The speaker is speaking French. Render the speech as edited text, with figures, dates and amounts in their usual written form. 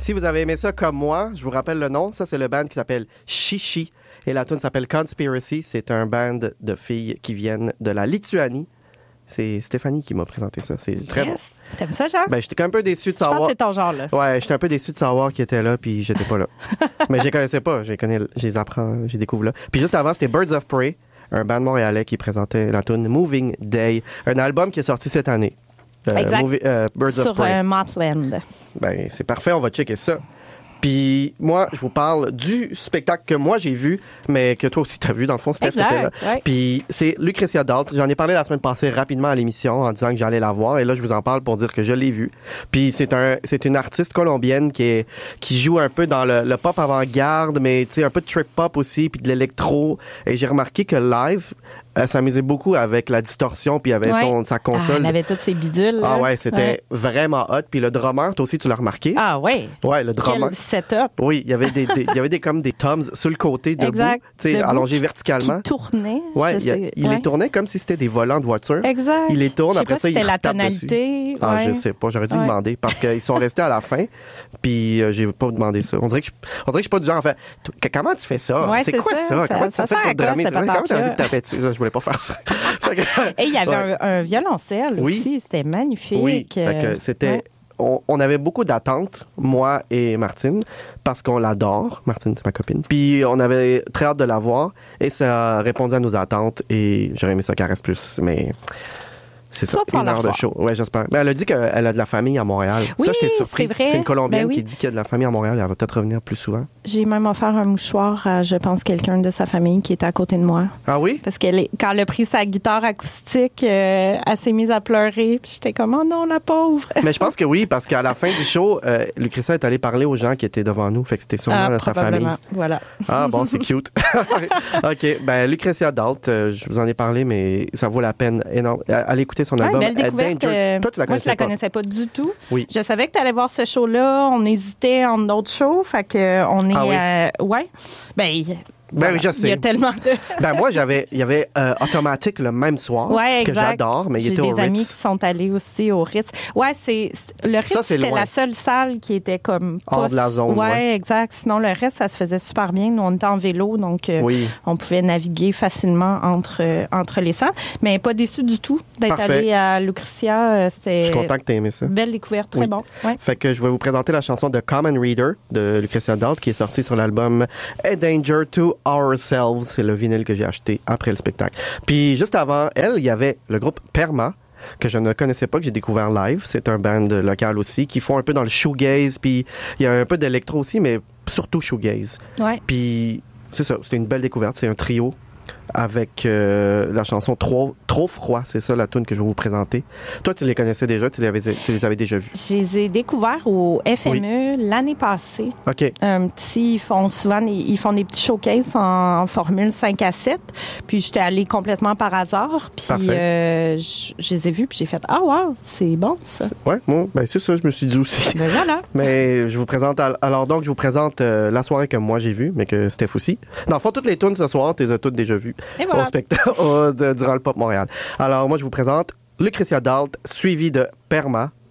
Si vous avez aimé ça comme moi, je vous rappelle le nom. Ça, c'est le band qui s'appelle Chichi. Et la tune s'appelle Conspiracy. C'est un band de filles qui viennent de la Lituanie. C'est Stéphanie qui m'a présenté ça. C'est très bon. T'aimes ça, Jean? Ben, j'étais un peu déçu de savoir. Je pense que c'est ton genre, là. Ouais, j'étais un peu déçu de savoir qu'ils étaient là, puis j'étais pas là. Mais je les connaissais pas. Je les apprends, je les découvre là. Puis juste avant, c'était Birds of Prey, un band montréalais qui présentait la tune Moving Day, un album qui est sorti cette année. Exact. Birds of Prey. Sur Mothland. Ben, c'est parfait, on va checker ça. Puis moi, je vous parle du spectacle que moi j'ai vu, mais que toi aussi t'as vu, dans le fond, Steph était là. Ouais. Puis c'est Lucretia Dalt. J'en ai parlé la semaine passée rapidement à l'émission en disant que j'allais la voir, et là je vous en parle pour dire que je l'ai vue. Puis c'est une artiste colombienne qui joue un peu dans le pop avant-garde, mais tu sais un peu de trip pop aussi, puis de l'électro. Et j'ai remarqué que live, elle s'amusait beaucoup avec la distorsion, puis avec sa console. Elle avait toutes ses bidules. Ah ouais, c'était vraiment hot. Puis le drummer, toi aussi tu l'as remarqué. Ah ouais. Ouais, le drummer. Quel setup. Oui, il y avait comme des toms sur le côté debout, tu sais, allongés verticalement. Qui tournaient. Ouais, il les tournait comme si c'était des volants de voiture. Exact. Il les tourne, après ça, il c'était la retape tonalité. dessus. Ah, je sais pas, j'aurais dû demander parce qu'ils sont restés à la fin, puis j'ai pas demandé ça. On dirait que je suis pas du genre en fait. Comment tu fais ça? Ouais, c'est quoi ça? Comment tu fais pour drummer? Comment t'as envie de taper dessus? Je voulais pas faire ça. Et il y avait un violoncelle aussi, c'était magnifique. Oui, c'était. On avait beaucoup d'attentes, moi et Martine, parce qu'on l'adore. Martine, c'est ma copine. Puis on avait très hâte de la voir et ça a répondu à nos attentes et j'aurais aimé ça qu'elle reste plus, mais c'est ça, une heure de show. Ouais, j'espère. Mais elle a dit qu'elle a de la famille à Montréal. Oui, ça, j'étais surpris. c'est vrai. C'est une Colombienne oui. qui dit qu'il y a de la famille à Montréal. Elle va peut-être revenir plus souvent. J'ai même offert un mouchoir à, je pense, quelqu'un de sa famille qui était à côté de moi. Ah oui? Parce quand elle a pris sa guitare acoustique, elle s'est mise à pleurer. Puis j'étais comme, oh non, la pauvre. Mais je pense que oui, parce qu'à la fin du show, Lucretia est allée parler aux gens qui étaient devant nous. Fait que c'était sûrement de sa famille. Voilà. Ah bon, c'est cute. OK. Ben, Lucretia Dalt, je vous en ai parlé, mais ça vaut la peine énorme. Allez écouter son album. Belle découverte. Toi, tu la connaissais pas? Moi, je la connaissais pas du tout. Oui. Je savais que tu allais voir ce show-là. On hésitait entre d'autres shows. Fait que on est... ouais. Ben, Ben oui, je sais. Il y a tellement de... Ben moi, il y avait Automatic le même soir, que j'adore, mais il était au Ritz. J'ai des amis qui sont allés aussi au Ritz. Ouais, le Ritz, c'était la seule salle qui était comme... hors de la zone. Ouais, exact. Sinon, le reste, ça se faisait super bien. Nous, on était en vélo, donc on pouvait naviguer facilement entre les salles. Mais pas déçu du tout d'être allé à Lucretia. Je suis content que tu aies aimé ça. Belle découverte, très bon. Ouais. Fait que je vais vous présenter la chanson de Common Reader de Lucretia Dalt qui est sortie sur l'album A Danger to Ourselves. C'est le vinyle que j'ai acheté après le spectacle. Puis juste avant elle, il y avait le groupe Perma que je ne connaissais pas, que j'ai découvert live. C'est un band local aussi qui font un peu dans le shoegaze, puis il y a un peu d'électro aussi, mais surtout shoegaze. Ouais. Puis c'est ça, c'était une belle découverte. C'est un trio avec la chanson Trop froid, c'est ça la tune que je vais vous présenter. Toi, tu les connaissais déjà, tu les avais déjà vus? Je les ai découverts au FME l'année passée. OK. Ils font des petits showcases en formule 5 à 7. Puis j'étais allée complètement par hasard. Puis je les ai vus, puis j'ai fait « Ah, wow, c'est bon, ça. » Ouais, moi, ben c'est ça, je me suis dit aussi. Ben voilà. Mais je vous présente, je vous présente la soirée que moi j'ai vue, mais que Steph aussi. Dans le fond, toutes les tunes ce soir, tu les as toutes déjà vues. Et voilà. Au spectacle durant le Pop Montréal. Alors, moi, je vous présente Lucretia Dalt, suivi de Perma,